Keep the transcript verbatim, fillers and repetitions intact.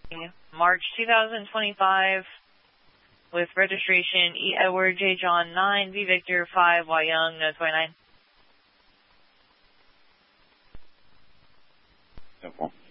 March two thousand twenty-five with registration E. Edward J. John nine, V. Victor five, Y. Young, no twenty-nine. Simple.